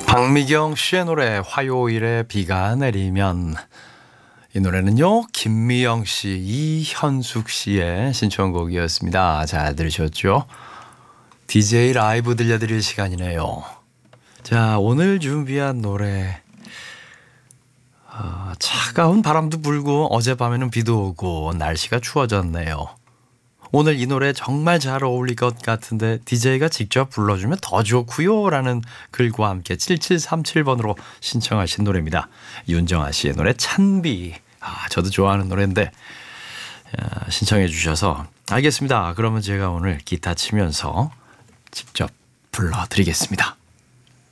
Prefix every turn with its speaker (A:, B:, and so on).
A: 박미경 씨의 노래 화요일에 비가 내리면. 이 노래는요 김미영 씨, 이현숙 씨의 신청곡이었습니다. 잘 들으셨죠? DJ 라이브 들려드릴 시간이네요. 자, 오늘 준비한 노래, 차가운 바람도 불고 어젯밤에는 비도 오고 날씨가 추워졌네요. 오늘 이 노래 정말 잘 어울릴 것 같은데 DJ가 직접 불러주면 더 좋고요 라는 글과 함께 7737번으로 신청하신 노래입니다. 윤정아 씨의 노래 찬비. 저도 좋아하는 노래인데 신청해 주셔서 알겠습니다. 그러면 제가 오늘 기타 치면서 직접 불러드리겠습니다.